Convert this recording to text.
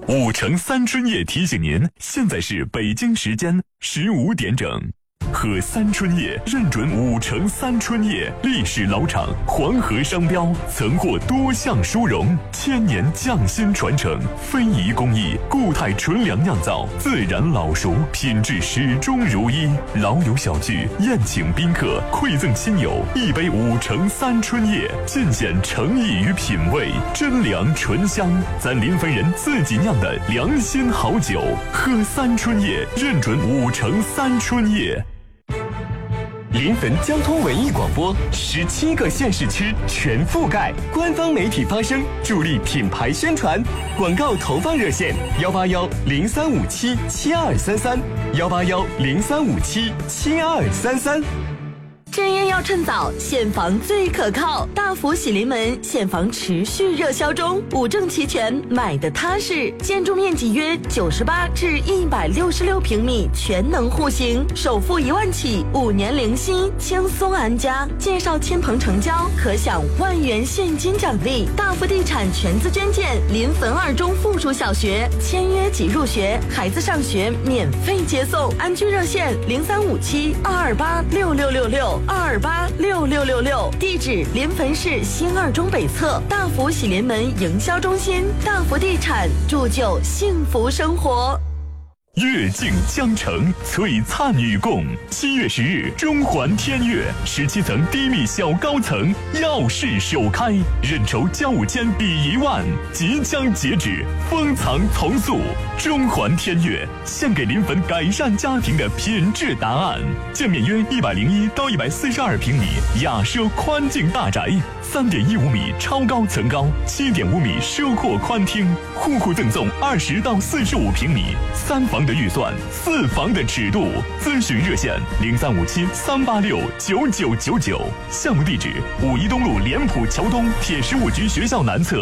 5城3春夜提醒您，现在是北京时间15点整。喝三春叶认准5城3春叶，历史老厂，黄河商标，曾获多项殊荣，1000年匠心传承，非遗工艺，固态纯粮酿造，自然老熟，品质始终如一。老友小聚，宴请宾客，馈赠亲友，一杯5城3春叶，尽显诚意与品味，真粮醇香，咱临汾人自己酿的良心好酒。喝三春叶，认准5城3春叶。 临汾交通文艺广播17个县市区全覆盖，官方媒体发声，助力品牌宣传。广告投放热线181-0357-7233，181-0357-7233。 正业要趁早，现房最可靠。大福喜临门现房持续热销中，五证齐全，买的踏实。建筑面积约98至166平米，全能户型，首付1万起，5年零息，轻松安家。介绍亲朋成交，可享1万元现金奖励。大福地产全资捐建临汾2中附属小学，签约即入学，孩子上学免费接送。安居热线0357-228-6666。228-6666，地址临汾市新2中北侧大福喜临门营销中心。大福地产，铸就幸福生活。 月镜江城，璀璨与共。7月10日，中环天悦17层低密小高层耀世首开，认筹交5千抵1万，即将截止，封藏从速。中环天悦献给临汾改善家庭的品质答案。建面约101到142平米雅奢宽净大宅，3.15米超高层高，7.5米奢阔宽厅，户赠送20到45平米，3房的预算，4房的尺度。咨询热线0357-386-9999。项目地址：5一东路莲圃桥东铁15局学校南侧